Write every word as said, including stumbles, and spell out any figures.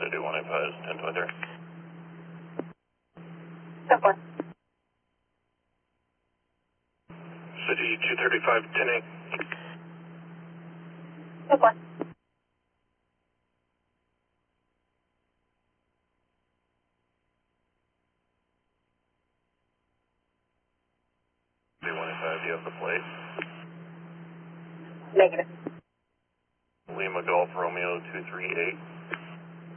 City one eight five, ten twenty-three. ten four. City two thirty-five, ten eight. ten four. City one eight five, do you have the plate? Negative. Lima Golf Romeo two three eight.